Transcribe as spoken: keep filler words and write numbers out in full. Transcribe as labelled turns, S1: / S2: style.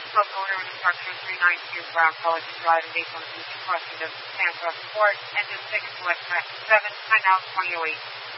S1: Owner of Structure three ninety-two Brown College Drive in Daytona Beach, requesting of Santa Ford, engine six, select track seven, time out twenty oh eight.